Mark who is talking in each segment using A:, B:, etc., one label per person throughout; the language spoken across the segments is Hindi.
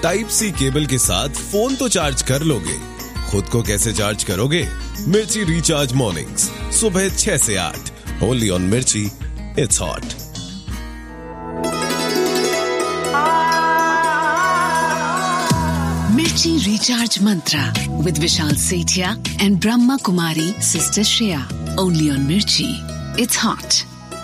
A: टाइप सी केबल के साथ फोन तो चार्ज कर लोगे, खुद को कैसे चार्ज करोगे? मिर्ची रिचार्ज मॉर्निंग्स सुबह 6 से 8 ओनली ऑन मिर्ची, इट्स हॉट।
B: मिर्ची recharge Mantra with Vishal Sethia and Brahma Kumari sister Shreya, only on Mirchi, it's hot।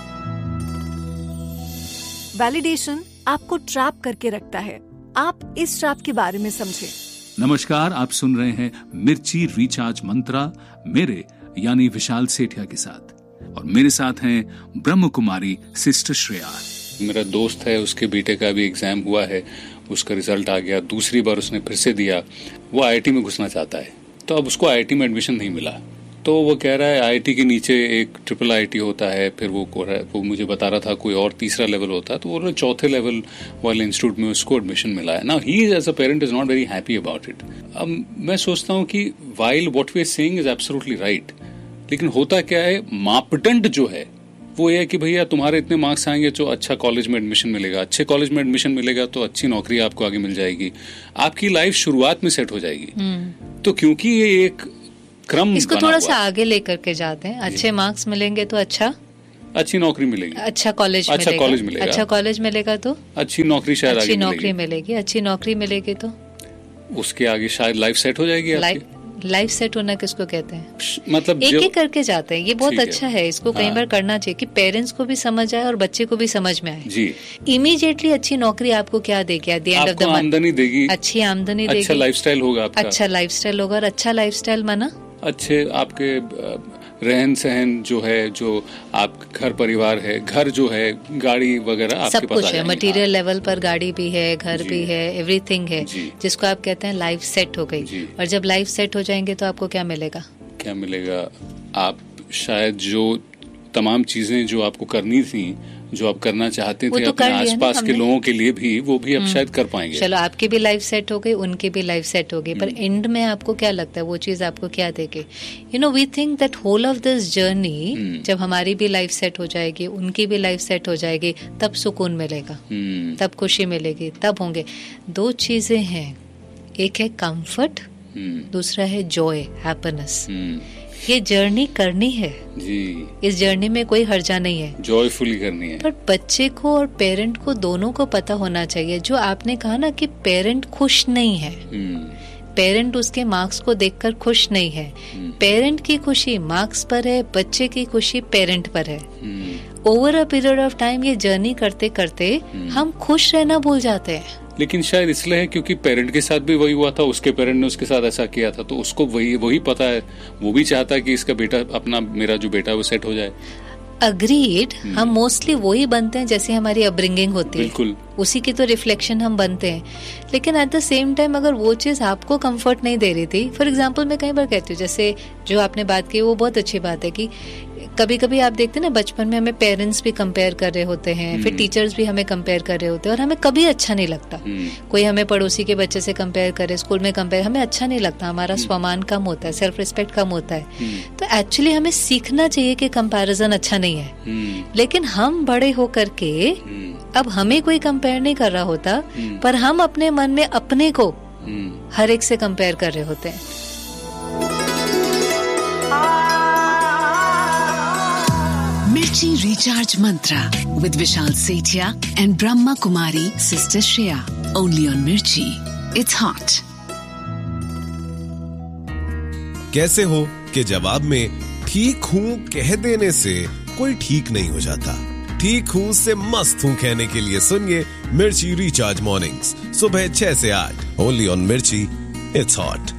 C: Validation आपको ट्रैप करके रखता है, आप इस ट्रैप के बारे में समझें।
D: नमस्कार, आप सुन रहे हैं मिर्ची रिचार्ज मंत्रा मेरे यानी विशाल सेठिया के साथ, और मेरे साथ हैं ब्रह्म कुमारी सिस्टर श्रेया।
E: मेरा दोस्त है, उसके बीटे का भी एग्जाम हुआ है, उसका रिजल्ट आ गया, दूसरी बार उसने फिर से दिया, वो आईआईटी में घुसना चाहता है, तो अब उसको आईआईटी में एडमिशन नहीं मिला, तो वो कह रहा है आईआईटी के नीचे एक ट्रिपल आईआईटी होता है, फिर वो मुझे बता रहा था कोई और तीसरा लेवल होता है, तो वो चौथे लेवल वाले इंस्टीट्यूट में उसको एडमिशन मिला है। Now he as a parent is not very happy about it. अब मैं सोचता हूँ कि while what we are saying is absolutely right, लेकिन होता क्या है, मापदंड जो है वो ये है कि भैया तुम्हारे इतने मार्क्स आएंगे तो अच्छा कॉलेज में एडमिशन मिलेगा, अच्छे कॉलेज में एडमिशन मिलेगा तो अच्छी नौकरी आपको आगे मिल जाएगी, आपकी लाइफ शुरुआत में सेट हो जाएगी। तो क्योंकि ये एक क्रम
F: इसको थोड़ा सा आगे लेकर के जाते हैं, अच्छे मार्क्स मिलेंगे तो
E: अच्छी नौकरी मिलेगी,
F: अच्छा कॉलेज मिलेगा, अच्छा कॉलेज मिलेगा तो अच्छी नौकरी शायद अच्छी नौकरी मिलेगी, अच्छी नौकरी मिलेगी तो
E: उसके आगे शायद लाइफ सेट हो जाएगी।
F: लाइफ सेट होना किसको कहते हैं?
E: मतलब
F: एक एक करके जाते हैं, ये बहुत अच्छा है, इसको कई बार करना चाहिए कि पेरेंट्स को भी समझ आए और बच्चे को भी समझ में आए जी। इमीडिएटली अच्छी नौकरी आपको क्या देगी? At the end of the month
E: आमदनी देगी,
F: अच्छी आमदनी देगी,
E: अच्छा लाइफस्टाइल होगा आपका,
F: अच्छा लाइफस्टाइल होगा, और अच्छा लाइफस्टाइल माना
E: अच्छे आपके रहन सहन जो है, जो आप घर परिवार है, घर जो है, गाड़ी वगैरह आपके
F: सब कुछ है, मटेरियल लेवल पर गाड़ी भी है, घर भी है, एवरीथिंग है, जिसको आप कहते हैं लाइफ सेट हो गई। और जब लाइफ सेट हो जाएंगे तो आपको क्या मिलेगा?
E: आप शायद जो तमाम चीजें जो आपको करनी थी, जो आप करना चाहते थे अपने आसपास के लोगों के लिए भी, वो भी अब शायद कर पाएंगे।
F: चलो, आपकी भी लाइफ सेट हो गई, उनकी भी लाइफ सेट हो गई, पर एंड में आपको क्या लगता है वो चीज आपको क्या देगी? You know, we think that whole of this journey, जब हमारी भी लाइफ सेट हो जाएगी, उनकी भी लाइफ सेट हो जाएगी, तब सुकून मिलेगा, तब खुशी मिलेगी, तब होंगे। दो चीजें हैं, एक है कंफर्ट, दूसरा है जॉय, हैप्पीनेस। ये जर्नी करनी है जी, इस जर्नी में कोई हर्जा नहीं है,
E: जॉयफुली करनी है।
F: पर बच्चे को और पेरेंट को दोनों को पता होना चाहिए। जो आपने कहा ना कि पेरेंट खुश नहीं है, पेरेंट उसके मार्क्स को देखकर खुश नहीं है, पेरेंट की खुशी मार्क्स पर है, बच्चे की खुशी पेरेंट पर है। Over a period of time ये जर्नी करते करते हम खुश रहना भूल जाते हैं।
E: लेकिन शायद इसलिए है क्योंकि पेरेंट के साथ भी वही हुआ था, उसके पेरेंट ने उसके साथ ऐसा किया था, तो उसको वही पता है, वो भी चाहता है कि इसका बेटा, मेरा जो बेटा है वो सेट हो जाए।
F: अग्रीड, हम मोस्टली वही बनते हैं जैसे हमारी अपब्रिंगिंग होती है, बिल्कुल उसी की तो रिफ्लेक्शन हम बनते हैं। लेकिन एट द सेम टाइम अगर वो चीज आपको कंफर्ट नहीं दे रही थी, फॉर एग्जांपल मैं कई बार कहती हूँ, जैसे जो आपने बात की वो बहुत अच्छी बात है कि कभी कभी आप देखते हैं ना, बचपन में हमें पेरेंट्स भी कंपेयर कर रहे होते हैं, फिर टीचर्स भी हमें कंपेयर कर रहे होते हैं, और हमें कभी अच्छा नहीं लगता। कोई हमें पड़ोसी के बच्चे से कंपेयर करे, स्कूल में कंपेयर, हमें अच्छा नहीं लगता, हमारा स्वामान कम होता है, सेल्फ रिस्पेक्ट कम होता है। तो एक्चुअली हमें सीखना चाहिए कि कंपैरिजन अच्छा नहीं है, लेकिन हम बड़े होकर के अब हमें कोई कंपेयर नहीं कर रहा होता, पर हम अपने मन में अपने को हर एक से कंपेयर कर रहे होते हैं।
B: मिर्ची recharge Mantra with Vishal Sethia and Brahma Kumari sister Shreya, only on Mirchi, it's hot।
A: कैसे हो कि जवाब में ठीक हूँ कह देने से कोई ठीक नहीं हो जाता। ठीक हूँ से मस्त हूँ कहने के लिए सुनिए मिर्ची रिचार्ज मॉर्निंग्स सुबह 6 से 8 ओनली ऑन मिर्ची, इट्स हॉट।